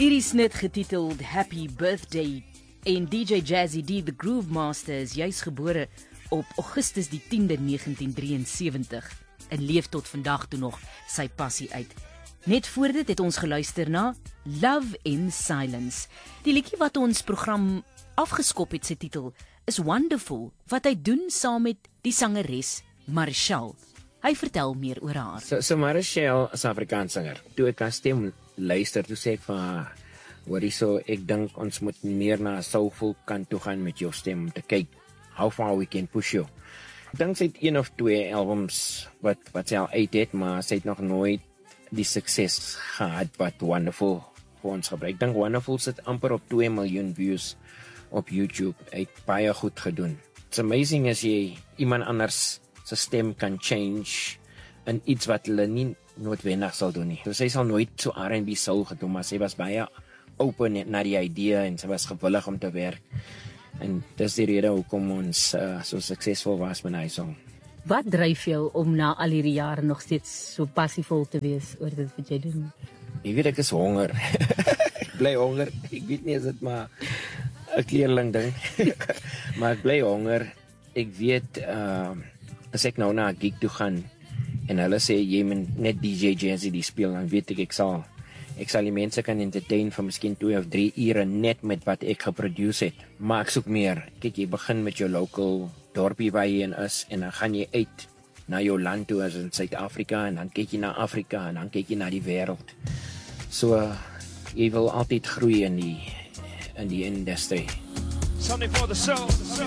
Hierdie snit getiteld Happy Birthday en DJ Jazzy D, the Groove Master, is juis gebore op Augustus die 10de 1973 en leef tot vandag toe nog sy passie uit. Net voor dit het ons geluister na Love in Silence. Die liedjie wat ons program afgeskop het, sy titel is Wonderful, wat hy doen saam met die sangeres Marichelle. Hy vertel meer oor haar. So Marichelle is 'n Afrikaanse sanger. Toe ek haar stem luister, toe sê ek vir haar, hoorie so, ek dink ons moet meer na 'n soulful kant toe gaan met jou stem, om te kyk how far we can push you. Ek dink sy het 1 of 2 albums wat sy al uit het, maar sy het nog nooit die sukses gehad wat Wonderful vir ons gebruik. Ek dink Wonderful sit amper op 2 miljoen views op YouTube. Hy het baie goed gedoen. It's amazing as jy iemand anders sy stem kan change in iets wat hulle nie noodwendig sal doen nie. So sy sal nooit so R&B soul gedoen, maar sy was baie open na die idee en sy was gewillig om te werk. En dis die rede hoekom ons so suksesvol was met hy song. Wat dryf jou om na al hierdie jare nog steeds so passievol te wees oor dit wat jy doen? Ek weet ek is honger. Ek bly honger. Ek weet nie, is dit maar 'n kleerling ding. Maar ek bly honger. Ek weet as ek nou na 'n gig toe gaan en hulle sê jy moet net DJ Jazzy die speel, dan weet ek sal die mense kan entertain vir miskien 2 of 3 ure net met wat ek geproduce het. Maar ek soek meer. Kyk, jy begin met jou local dorpie waar jy in is en dan gaan jy uit na jou land toe as in Suid-Afrika en dan kyk jy na Afrika en dan kyk jy na die wêreld. So jy wil altyd groei in die industry. Something for the soul.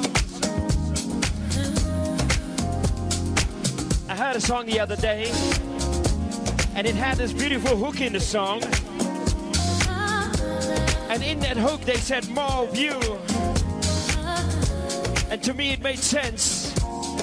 I heard a song the other day, and it had this beautiful hook in the song. And in that hook they said more of you. And to me it made sense.